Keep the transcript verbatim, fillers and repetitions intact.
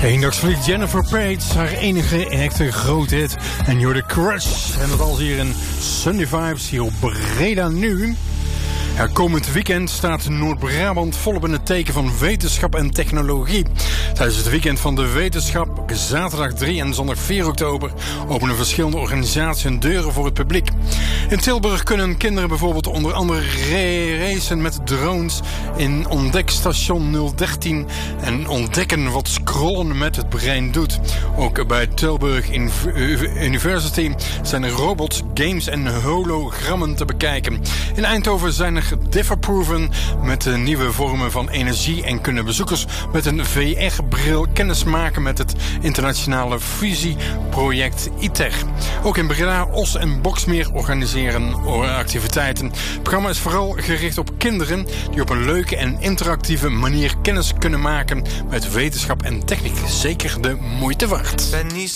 Eendags vliegt Jennifer Page, haar enige echte grote hit. En You're the Crush. En dat als hier in Sunday Vibes, hier op Breda nu. Ja, komend weekend staat Noord-Brabant volop in het teken van wetenschap en technologie. Tijdens het weekend van de wetenschap, zaterdag drie en zondag vier oktober, openen verschillende organisaties hun deuren voor het publiek. In Tilburg kunnen kinderen bijvoorbeeld onder andere racen met drones in Ontdekstation nul dertien en ontdekken wat scrollen met het brein doet. Ook bij Tilburg University zijn er robots, games en hologrammen te bekijken. In Eindhoven zijn er differproven met de nieuwe vormen van energie en kunnen bezoekers met een V R-bril kennis maken met het internationale fusieproject ITER. Ook in Breda, Os en Boksmeer organiseren activiteiten. Het programma is vooral gericht op kinderen die op een leuke en interactieve manier kennis kunnen maken met wetenschap en techniek. Zeker de moeite waard.